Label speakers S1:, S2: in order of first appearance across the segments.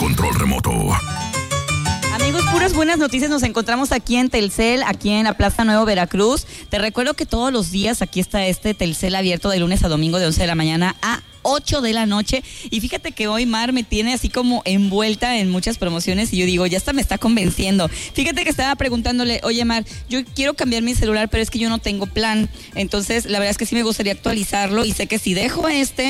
S1: control remoto.
S2: Amigos, puras buenas noticias. Nos encontramos aquí en Telcel, aquí en la Plaza Nuevo Veracruz. Te recuerdo que todos los días aquí está este Telcel abierto de lunes a domingo de 11 de la mañana a 8 de la noche. Y fíjate que hoy Mar me tiene así como envuelta en muchas promociones y yo digo, ya hasta me está convenciendo. Fíjate que estaba preguntándole, oye Mar, yo quiero cambiar mi celular, pero es que yo no tengo plan. Entonces, la verdad es que sí me gustaría actualizarlo y sé que si dejo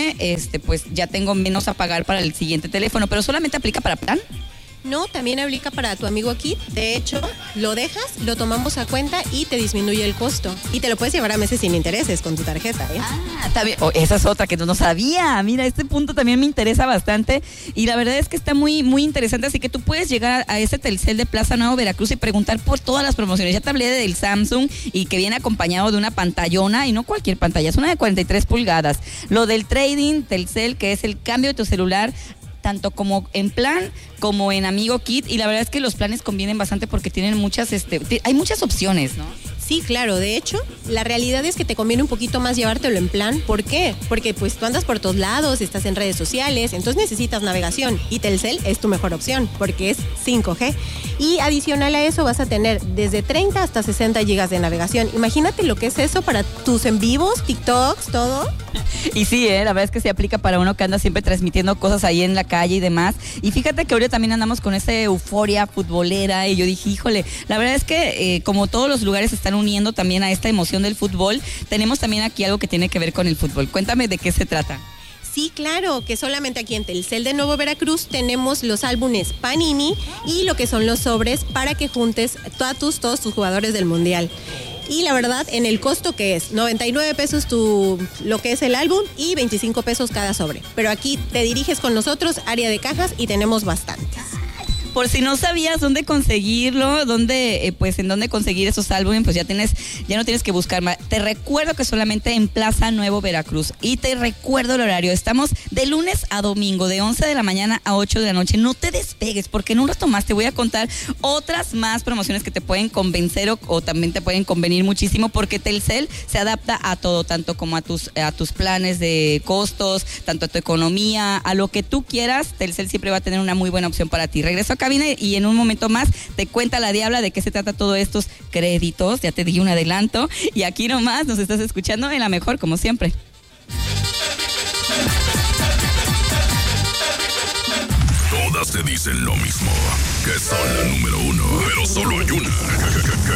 S2: pues ya tengo menos a pagar para el siguiente teléfono, pero solamente aplica para plan.
S3: No, también aplica para tu amigo aquí. De hecho, lo dejas, lo tomamos a cuenta y te disminuye el costo. Y te lo puedes llevar a meses sin intereses con tu tarjeta, ¿eh?
S2: Ah, está bien. Esa es otra que no sabía. Mira, este punto también me interesa bastante. Y la verdad es que está muy, muy interesante. Así que tú puedes llegar a este Telcel de Plaza Nuevo Veracruz y preguntar por todas las promociones. Ya te hablé del Samsung y que viene acompañado de una pantallona. Y no cualquier pantalla, es una de 43 pulgadas. Lo del trading Telcel, que es el cambio de tu celular, tanto como en plan como en Amigo Kit, y la verdad es que los planes convienen bastante porque tienen muchas, hay muchas opciones, ¿no?
S3: Sí, claro, de hecho, la realidad es que te conviene un poquito más llevártelo en plan. ¿Por qué? Porque pues tú andas por todos lados, estás en redes sociales, entonces necesitas navegación y Telcel es tu mejor opción porque es 5G. Y adicional a eso vas a tener desde 30 hasta 60 gigas de navegación. Imagínate lo que es eso para tus en vivos, TikToks, todo.
S2: Y sí, la verdad es que se aplica para uno que anda siempre transmitiendo cosas ahí en la calle y demás. Y fíjate que ahorita también andamos con esa euforia futbolera y yo dije, híjole, la verdad es que como todos los lugares se están uniendo también a esta emoción del fútbol, tenemos también aquí algo que tiene que ver con el fútbol. Cuéntame de qué se trata.
S3: Sí, claro, que solamente aquí en Telcel de Nuevo Veracruz tenemos los álbumes Panini y lo que son los sobres para que juntes todos tus jugadores del Mundial. Y la verdad, en el costo que es 99 pesos lo que es el álbum y 25 pesos cada sobre. Pero aquí te diriges con nosotros, área de cajas, y tenemos bastantes.
S2: Por si no sabías dónde conseguirlo, en dónde conseguir esos álbumes, pues ya no tienes que buscar más. Te recuerdo que solamente en Plaza Nuevo Veracruz. Y te recuerdo el horario. Estamos de lunes a domingo, de 11 de la mañana a 8 de la noche. No te despegues, porque en un rato más te voy a contar otras más promociones que te pueden convencer o también te pueden convenir muchísimo, porque Telcel se adapta a todo, tanto como a tus planes de costos, tanto a tu economía, a lo que tú quieras. Telcel siempre va a tener una muy buena opción para ti. Regreso a cabina y en un momento más te cuenta la Diabla de qué se trata todos estos créditos. Ya te di un adelanto y aquí nomás nos estás escuchando en la mejor, como siempre.
S1: Todas te dicen lo mismo, que son la número uno, pero solo hay una